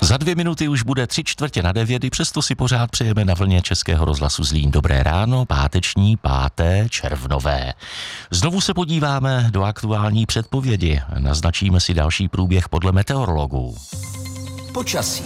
Za 2 minuty už bude 8:45, i přesto si pořád přejeme na vlně Českého rozhlasu Zlín dobré ráno, páteční 5. červnové. Znovu se podíváme do aktuální předpovědi. Naznačíme si další průběh podle meteorologů. Počasí.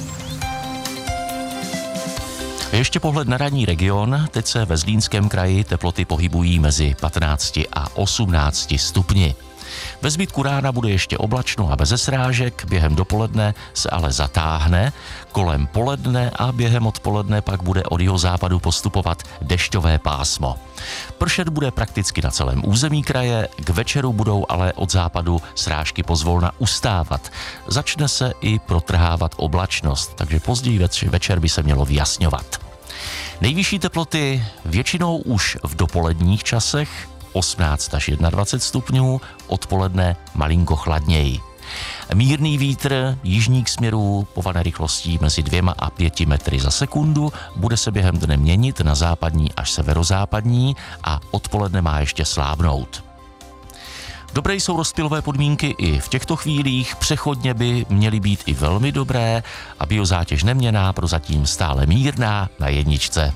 Ještě pohled na ranní region. Teď se ve Zlínském kraji teploty pohybují mezi 15 a 18 stupni. Ve zbytku rána bude ještě oblačno a beze srážek, během dopoledne se ale zatáhne, kolem poledne a během odpoledne pak bude od jihozápadu postupovat dešťové pásmo. Pršet bude prakticky na celém území kraje, k večeru budou ale od západu srážky pozvolna ustávat. Začne se i protrhávat oblačnost, takže později večer by se mělo vyjasňovat. Nejvyšší teploty většinou už v dopoledních časech, 18 až 21 stupňů, odpoledne malinko chladněji. Mírný vítr jižních směrů povane rychlostí mezi 2 a 5 metry za sekundu, bude se během dne měnit na západní až severozápadní a odpoledne má ještě slábnout. Dobré jsou rozptylové podmínky i v těchto chvílích, přechodně by měly být i velmi dobré a biozátěž neměnná, prozatím stále mírná na 1.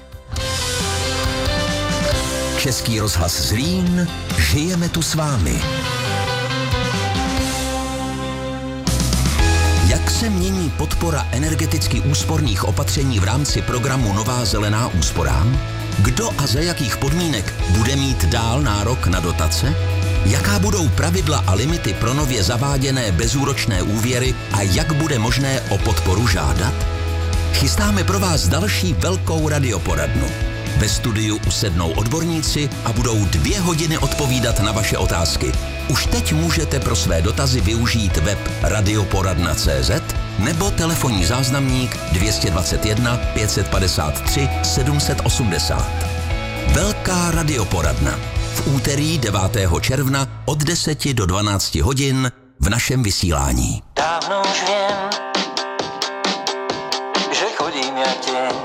Český rozhlas Zlín, žijeme tu s vámi. Jak se mění podpora energeticky úsporných opatření v rámci programu Nová zelená úsporám? Kdo a za jakých podmínek bude mít dál nárok na dotace? Jaká budou pravidla a limity pro nově zaváděné bezúročné úvěry a jak bude možné o podporu žádat? Chystáme pro vás další velkou radioporadnu. Ve studiu usednou odborníci a budou 2 hodiny odpovídat na vaše otázky. Už teď můžete pro své dotazy využít web radioporadna.cz nebo telefonní záznamník 221 553 780. Velká radioporadna. V úterý 9. června od 10 do 12 hodin v našem vysílání. Dávno už vím, že chodím já tě